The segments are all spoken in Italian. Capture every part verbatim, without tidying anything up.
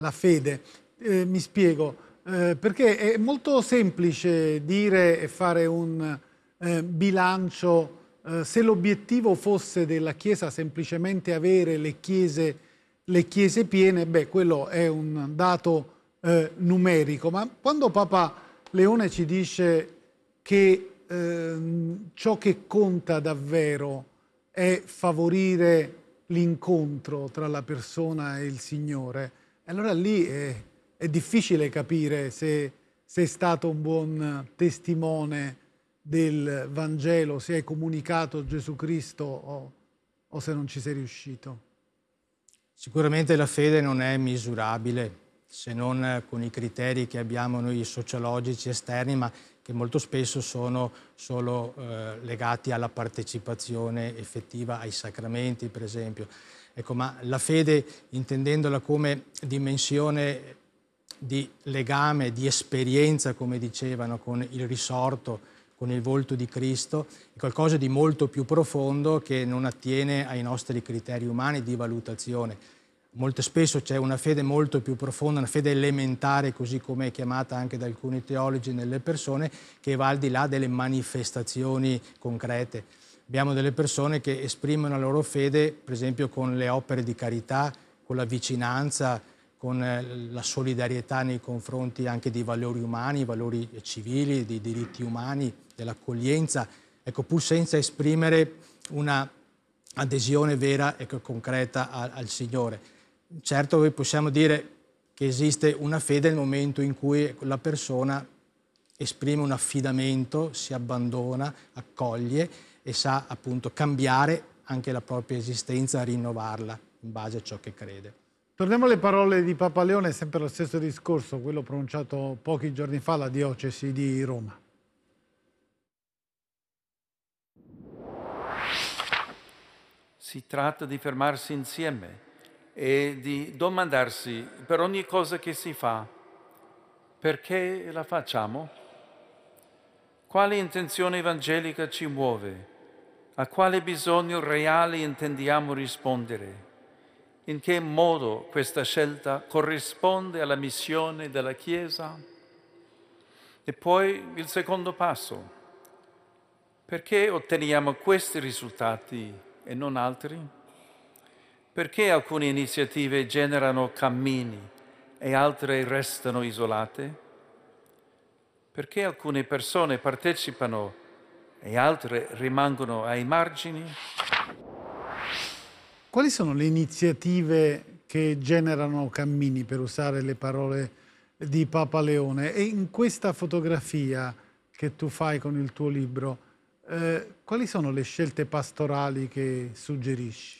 la fede. Eh, mi spiego, eh, perché è molto semplice dire e fare un eh, bilancio eh, se l'obiettivo fosse della Chiesa semplicemente avere le chiese, le chiese piene, beh, quello è un dato eh, numerico, ma quando Papa Leone ci dice che eh, ciò che conta davvero è favorire l'incontro tra la persona e il Signore, allora lì è, è difficile capire se sei stato un buon testimone del Vangelo, se hai comunicato Gesù Cristo o, o se non ci sei riuscito. Sicuramente la fede non è misurabile, se non con i criteri che abbiamo noi sociologici esterni, ma che molto spesso sono solo eh, legati alla partecipazione effettiva ai sacramenti, per esempio. Ecco, ma la fede, intendendola come dimensione di legame, di esperienza, come dicevano, con il risorto, con il volto di Cristo, è qualcosa di molto più profondo che non attiene ai nostri criteri umani di valutazione. Molto spesso c'è una fede molto più profonda, una fede elementare, così come è chiamata anche da alcuni teologi nelle persone, che va al di là delle manifestazioni concrete. Abbiamo delle persone che esprimono la loro fede, per esempio, con le opere di carità, con la vicinanza, con la solidarietà nei confronti anche dei valori umani, valori civili, dei diritti umani, dell'accoglienza, ecco, pur senza esprimere una adesione vera e concreta al, al Signore. Certo, noi possiamo dire che esiste una fede nel momento in cui la persona esprime un affidamento, si abbandona, accoglie e sa appunto cambiare anche la propria esistenza, rinnovarla in base a ciò che crede. Torniamo alle parole di Papa Leone, sempre lo stesso discorso, quello pronunciato pochi giorni fa alla diocesi di Roma. Si tratta di fermarsi insieme e di domandarsi per ogni cosa che si fa, perché la facciamo? Quale intenzione evangelica ci muove? A quale bisogno reale intendiamo rispondere? In che modo questa scelta corrisponde alla missione della Chiesa? E poi il secondo passo. Perché otteniamo questi risultati e non altri? Perché alcune iniziative generano cammini e altre restano isolate? Perché alcune persone partecipano e altre rimangono ai margini? Quali sono le iniziative che generano cammini, per usare le parole di Papa Leone? E in questa fotografia che tu fai con il tuo libro, eh, quali sono le scelte pastorali che suggerisci?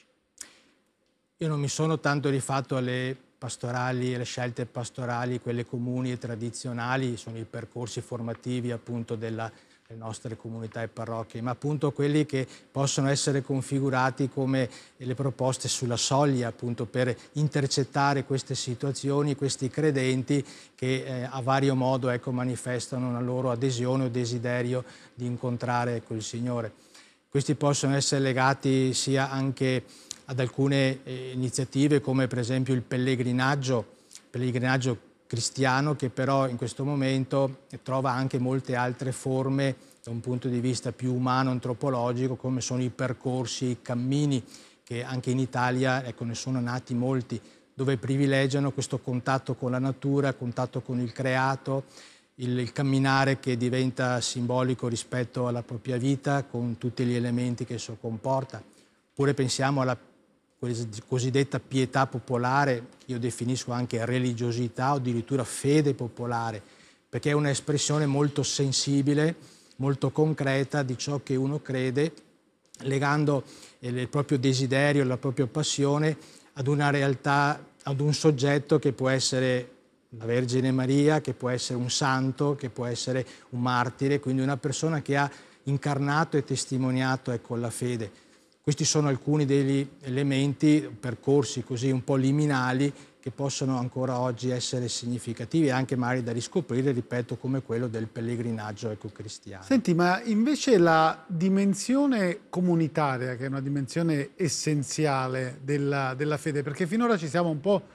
Io non mi sono tanto rifatto alle pastorali, alle scelte pastorali, quelle comuni e tradizionali, sono i percorsi formativi appunto della, delle nostre comunità e parrocchie, ma appunto quelli che possono essere configurati come le proposte sulla soglia, appunto per intercettare queste situazioni, questi credenti che eh, a vario modo ecco, manifestano una loro adesione o desiderio di incontrare col Signore. Questi possono essere legati sia anche ad alcune eh, iniziative come per esempio il pellegrinaggio, pellegrinaggio cristiano, che però in questo momento trova anche molte altre forme da un punto di vista più umano-antropologico, come sono i percorsi, i cammini, che anche in Italia ecco, ne sono nati molti, dove privilegiano questo contatto con la natura, contatto con il creato, il, il camminare che diventa simbolico rispetto alla propria vita, con tutti gli elementi che esso comporta. Oppure pensiamo alla cosiddetta pietà popolare, che io definisco anche religiosità o addirittura fede popolare, perché è un'espressione molto sensibile, molto concreta di ciò che uno crede, legando il proprio desiderio, la propria passione ad una realtà, ad un soggetto che può essere la Vergine Maria, che può essere un santo, che può essere un martire, quindi una persona che ha incarnato e testimoniato ecco, la fede. Questi sono alcuni degli elementi, percorsi così un po' liminali che possono ancora oggi essere significativi e anche magari da riscoprire, ripeto, come quello del pellegrinaggio ecco, cristiano. Senti, ma invece la dimensione comunitaria, che è una dimensione essenziale della, della fede, perché finora ci siamo un po'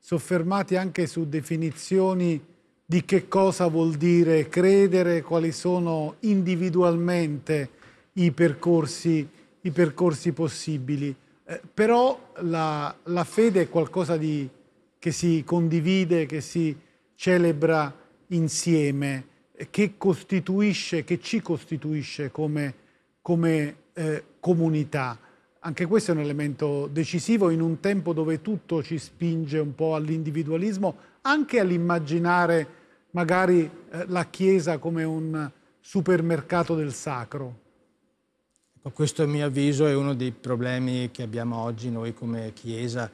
soffermati anche su definizioni di che cosa vuol dire credere, quali sono individualmente i percorsi, i percorsi possibili. Eh, però la, la fede è qualcosa di, che si condivide, che si celebra insieme, che costituisce, che ci costituisce come, come eh, comunità. Anche questo è un elemento decisivo in un tempo dove tutto ci spinge un po' all'individualismo, anche all'immaginare magari eh, la Chiesa come un supermercato del sacro. Questo, a mio avviso, è uno dei problemi che abbiamo oggi noi come Chiesa,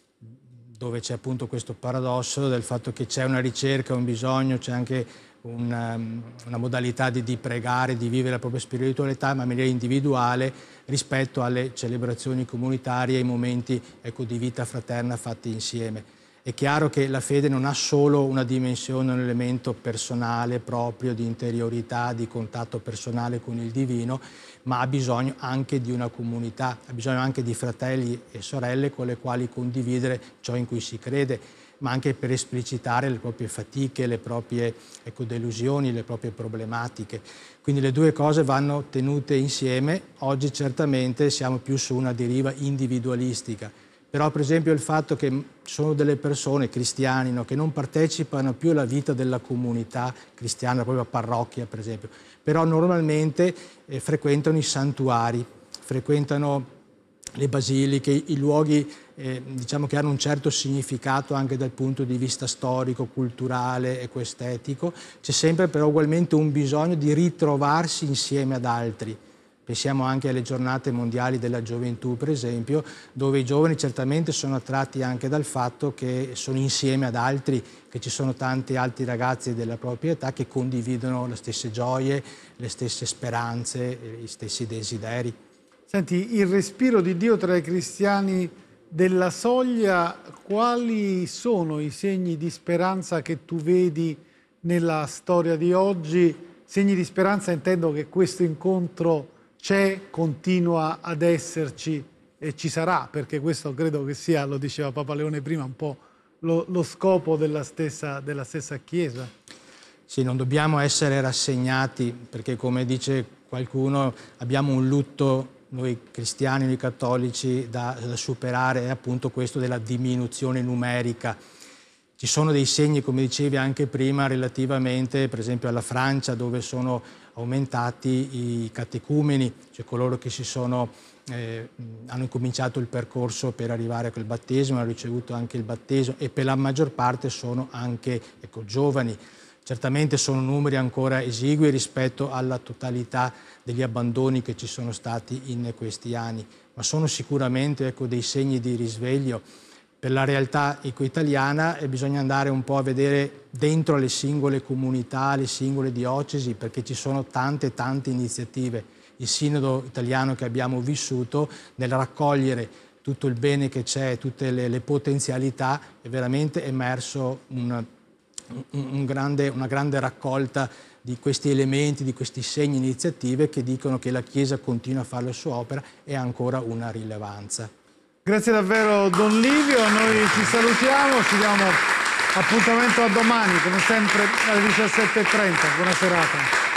dove c'è appunto questo paradosso del fatto che c'è una ricerca, un bisogno, c'è anche una, una modalità di, di pregare, di vivere la propria spiritualità, ma in maniera individuale rispetto alle celebrazioni comunitarie e ai momenti, ecco, di vita fraterna fatti insieme. È chiaro che la fede non ha solo una dimensione, un elemento personale proprio di interiorità, di contatto personale con il divino, ma ha bisogno anche di una comunità, ha bisogno anche di fratelli e sorelle con le quali condividere ciò in cui si crede, ma anche per esplicitare le proprie fatiche, le proprie, ecco, delusioni, le proprie problematiche. Quindi le due cose vanno tenute insieme. Oggi certamente siamo più su una deriva individualistica. Però per esempio il fatto che ci sono delle persone, cristiani, no, che non partecipano più alla vita della comunità cristiana, la propria parrocchia per esempio, però normalmente eh, frequentano i santuari, frequentano le basiliche, i luoghi eh, diciamo che hanno un certo significato anche dal punto di vista storico, culturale, ecoestetico. C'è sempre però ugualmente un bisogno di ritrovarsi insieme ad altri. Pensiamo anche alle giornate mondiali della gioventù, per esempio, dove i giovani certamente sono attratti anche dal fatto che sono insieme ad altri, che ci sono tanti altri ragazzi della propria età che condividono le stesse gioie, le stesse speranze, gli stessi desideri. Senti, il respiro di Dio tra i cristiani della Soglia, quali sono i segni di speranza che tu vedi nella storia di oggi? Segni di speranza, intendo che questo incontro c'è, continua ad esserci e ci sarà, perché questo credo che sia, lo diceva Papa Leone prima, un po' lo, lo scopo della stessa, della stessa Chiesa. Sì, non dobbiamo essere rassegnati, perché come dice qualcuno abbiamo un lutto, noi cristiani, noi cattolici, da, da superare, è appunto questo della diminuzione numerica. Ci sono dei segni, come dicevi anche prima, relativamente per esempio alla Francia, dove sono aumentati i catecumeni, cioè coloro che si sono, eh, hanno incominciato il percorso per arrivare a quel battesimo, hanno ricevuto anche il battesimo, e per la maggior parte sono anche, ecco, giovani. Certamente sono numeri ancora esigui rispetto alla totalità degli abbandoni che ci sono stati in questi anni, ma sono sicuramente, ecco, dei segni di risveglio. Per la realtà italiana eh, bisogna andare un po' a vedere dentro le singole comunità, le singole diocesi, perché ci sono tante tante iniziative. Il Sinodo italiano che abbiamo vissuto, nel raccogliere tutto il bene che c'è, tutte le, le potenzialità, è veramente emerso un, un, un grande, una grande raccolta di questi elementi, di questi segni, iniziative che dicono che la Chiesa continua a fare la sua opera e ha ancora una rilevanza. Grazie davvero Don Livio, noi ci salutiamo, ci diamo appuntamento a domani come sempre alle diciassette e trenta, buona serata.